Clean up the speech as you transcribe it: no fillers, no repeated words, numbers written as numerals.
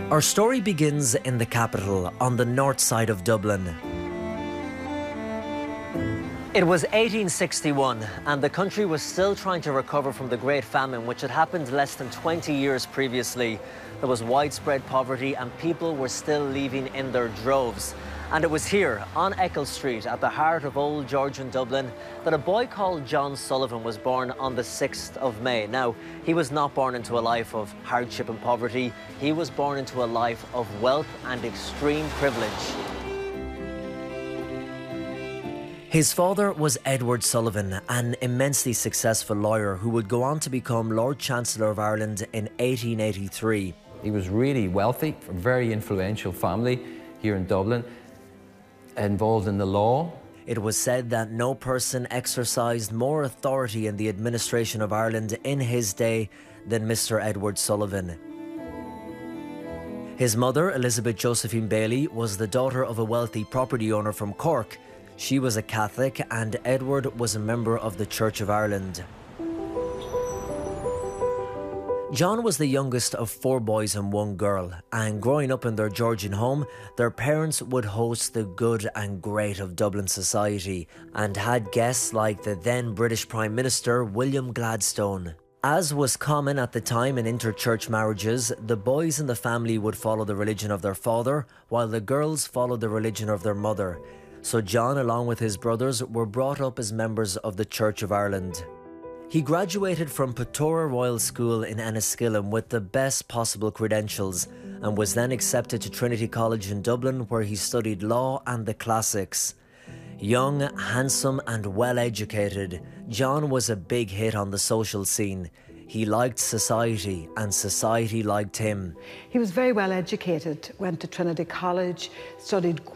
Our story begins in the capital, on the north side of Dublin. It was 1861 and the country was still trying to recover from the Great Famine, which had happened less than 20 years previously. There was widespread poverty and people were still leaving in their droves. And it was here, on Eccles Street, at the heart of old Georgian Dublin, that a boy called John Sullivan was born on the 6th of May. Now, he was not born into a life of hardship and poverty. He was born into a life of wealth and extreme privilege. His father was Edward Sullivan, an immensely successful lawyer who would go on to become Lord Chancellor of Ireland in 1883. He was really wealthy, from a very influential family here in Dublin, involved in the law. It was said that no person exercised more authority in the administration of Ireland in his day than Mr. Edward Sullivan. His mother, Elizabeth Josephine Bailey, was the daughter of a wealthy property owner from Cork. She was a Catholic and Edward was a member of the Church of Ireland. John was the youngest of 4 boys and 1 girl, and growing up in their Georgian home, their parents would host the good and great of Dublin society and had guests like the then British Prime Minister William Gladstone. As was common at the time in inter-church marriages, the boys in the family would follow the religion of their father, while the girls followed the religion of their mother. So John, along with his brothers, were brought up as members of the Church of Ireland. He graduated from Petora Royal School in Enniskillen with the best possible credentials and was then accepted to Trinity College in Dublin, where he studied law and the classics. Young, handsome and well educated, John was a big hit on the social scene. He liked society and society liked him. He was very well educated, went to Trinity College, studied